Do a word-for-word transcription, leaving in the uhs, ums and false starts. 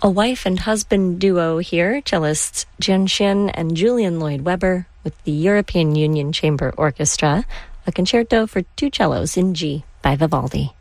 A wife and husband duo here, cellists Jian Xin and Julian Lloyd Webber with the European Union Chamber Orchestra, a concerto for two cellos in G by Vivaldi.